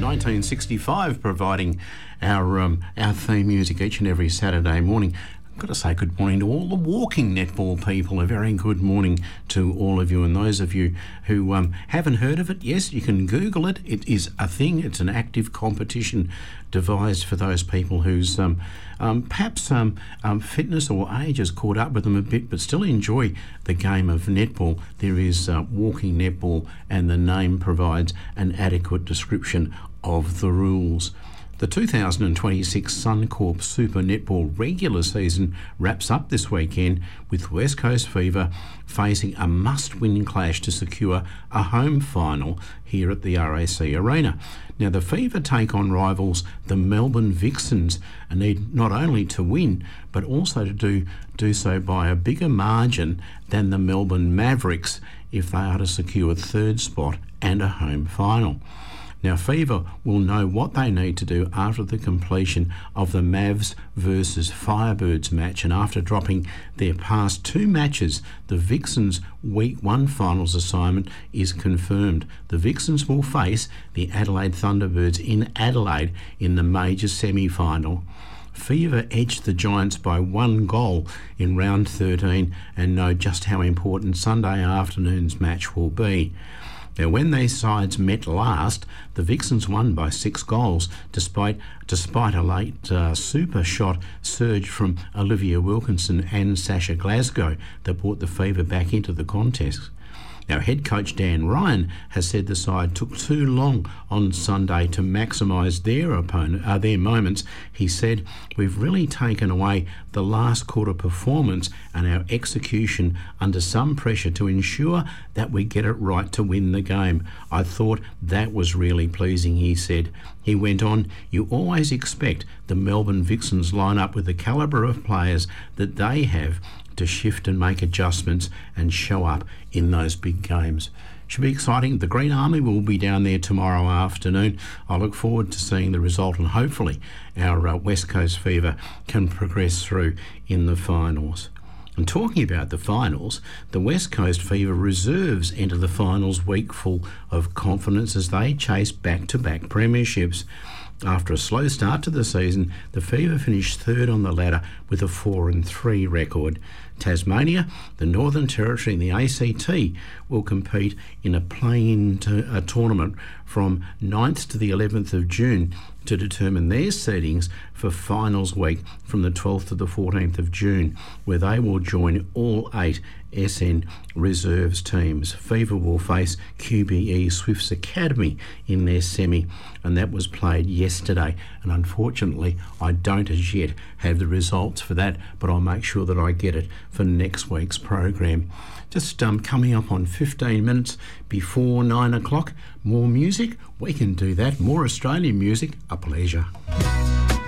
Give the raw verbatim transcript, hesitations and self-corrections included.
nineteen sixty-five, providing our um, our theme music each and every Saturday morning. I've got to say good morning to all the walking netball people. A very good morning to all of you, and those of you who um, haven't heard of it, yes, you can Google it. It is a thing. It's an active competition devised for those people whose um, um, perhaps um, um, fitness or age has caught up with them a bit, but still enjoy the game of netball. There is uh, walking netball, and the name provides an adequate description of the rules. The two thousand twenty-six Suncorp Super Netball regular season wraps up this weekend, with West Coast Fever facing a must-win clash to secure a home final here at the R A C Arena. Now, the Fever take on rivals the Melbourne Vixens and need not only to win, but also to do, do so by a bigger margin than the Melbourne Mavericks if they are to secure a third spot and a home final. Now, Fever will know what they need to do after the completion of the Mavs versus Firebirds match, and after dropping their past two matches, the Vixens' Week one finals assignment is confirmed. The Vixens will face the Adelaide Thunderbirds in Adelaide in the major semi-final. Fever edged the Giants by one goal in round thirteen and know just how important Sunday afternoon's match will be. Now, when these sides met last, the Vixens won by six goals, despite despite a late uh, super shot surge from Olivia Wilkinson and Sasha Glasgow that brought the Fever back into the contest. Now, head coach Dan Ryan has said the side took too long on Sunday to maximise their opponent, uh, their moments. He said, "We've really taken away the last quarter performance and our execution under some pressure to ensure that we get it right to win the game. I thought that was really pleasing," he said. He went on, "You always expect the Melbourne Vixens line up with the calibre of players that they have to shift and make adjustments and show up in those big games." Should be exciting. The Green Army will be down there tomorrow afternoon. I look forward to seeing the result, and hopefully our uh, West Coast Fever can progress through in the finals. And talking about the finals, the West Coast Fever reserves enter the finals week full of confidence as they chase back-to-back premierships. After a slow start to the season, the Fever finished third on the ladder with a four and three record. Tasmania, the Northern Territory and the A C T will compete in a play-in to a tournament from ninth to the eleventh of June to determine their seedings for finals week from the twelfth to the fourteenth of June, where they will join all eight S N reserves teams. Fever will face Q B E Swifts Academy in their semi, and that was played yesterday, and unfortunately I don't as yet have the results for that, but I'll make sure that I get it for next week's program. Just um, coming up on fifteen minutes before nine o'clock, more music. We can do that. More Australian music, a pleasure.